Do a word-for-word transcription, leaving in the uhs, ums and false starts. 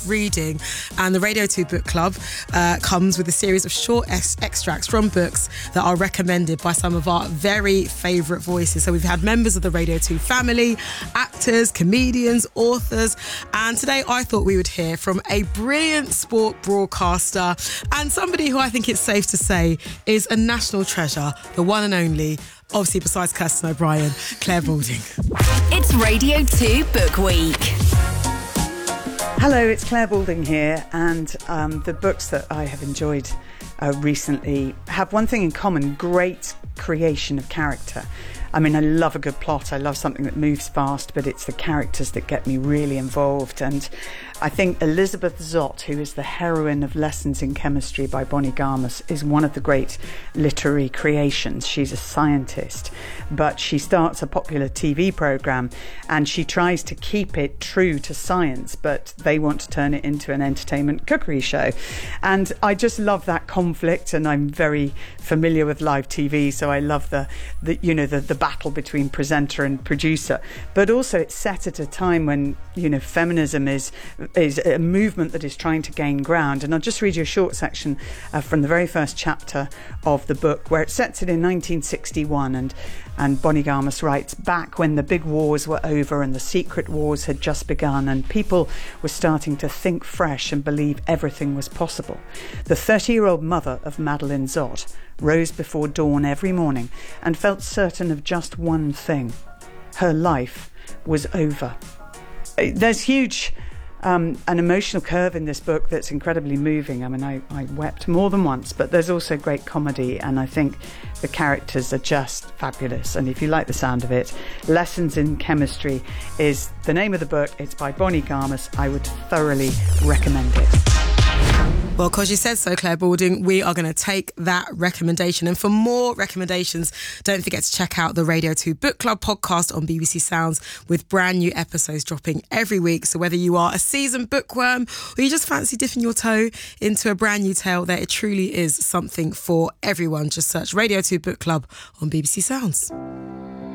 reading, and the Radio two Book Club uh, comes with a series of short ex- extracts from books that are recommended by some of our very favourite voices. So we've had members of the Radio two family, actors, comedians, authors, and today I thought we would hear from a brilliant sport broadcaster and somebody who I think it's safe to say is a national treasure, the one and only, obviously besides Kirsten O'Brien, Claire Balding. It's Radio two Book Week. Hello, it's Claire Balding here, and um, the books that I have enjoyed uh, recently have one thing in common: great creation of character. I mean, I love a good plot, I love something that moves fast, but it's the characters that get me really involved. And I think Elizabeth Zott, who is the heroine of Lessons in Chemistry by Bonnie Garmus, is one of the great literary creations. She's a scientist, but she starts a popular T V programme and she tries to keep it true to science, but they want to turn it into an entertainment cookery show. And I just love that conflict, and I'm very familiar with live T V, so I love the, the you know, the, the battle between presenter and producer. But also it's set at a time when, you know, feminism is is a movement that is trying to gain ground. And I'll just read you a short section uh, from the very first chapter of the book, where it sets it in nineteen sixty-one, and and Bonnie Garmus writes, back when the big wars were over and the secret wars had just begun and people were starting to think fresh and believe everything was possible, the thirty-year-old mother of Madeline Zott rose before dawn every morning and felt certain of just one thing: her life was over. There's huge um, an emotional curve in this book that's incredibly moving. I mean, I, I wept more than once, but there's also great comedy, and I think the characters are just fabulous. And if you like the sound of it, Lessons in Chemistry is the name of the book. It's by Bonnie Garmus. I would thoroughly recommend it. Well, because you said so, Claire Balding, we are going to take that recommendation. And for more recommendations, don't forget to check out the Radio two Book Club podcast on B B C Sounds, with brand new episodes dropping every week. So whether you are a seasoned bookworm or you just fancy dipping your toe into a brand new tale, there it truly is something for everyone. Just search Radio two Book Club on B B C Sounds.